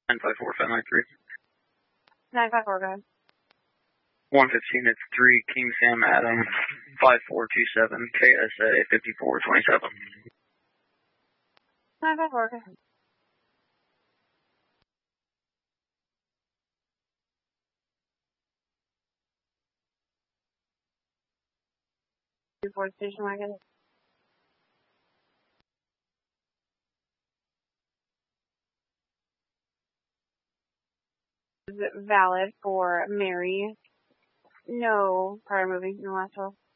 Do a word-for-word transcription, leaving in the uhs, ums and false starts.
nine five four five nine three. nine five four, go ahead. one fifteen, it's three King Sam Adam, five four two seven, K S A fifty-four twenty-seven. nine five four, go ahead. Ford station wagon. Is it valid for Mary? No prior movie, no last will.